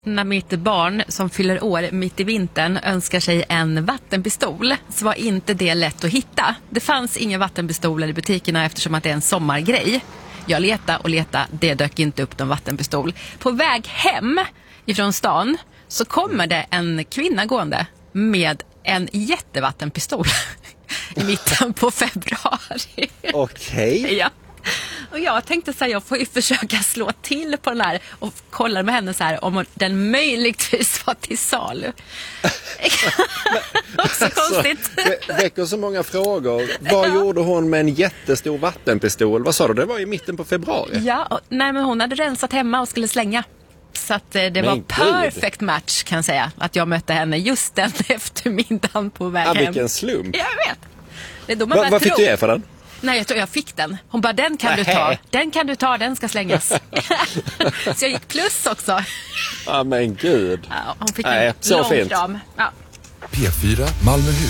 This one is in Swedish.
När mitt barn som fyller år mitt i vintern önskar sig en vattenpistol så var inte det lätt att hitta. Det fanns inga vattenpistoler i butikerna eftersom att det är en sommargrej. Jag letade, det dök inte upp någon vattenpistol. På väg hem ifrån stan så kommer det en kvinna gående med en jättevattenpistol i mitten på februari. Okej. Ja. Och jag tänkte så här, jag får ju försöka slå till på den här och kolla med henne så här om den möjligtvis var till salu. Också konstigt. Det väcker så många frågor. Vad gjorde hon med en jättestor vattenpistol? Vad sa du? Det var i mitten på februari. Ja, nej men hon hade rensat hemma och skulle slänga. Så att det var perfect match kan jag säga. Att jag mötte henne just den eftermiddagen på väg hem. Vilken slump. Jag vet. Det är då man vad fick du ge för den? Nej, jag tror jag fick den. Hon bara, den kan du ta. Den kan du ta, den ska slängas. Så jag gick plus också. Ja, men gud. Ja, hon fick en lång kram. Ja. P4 Malmöhus.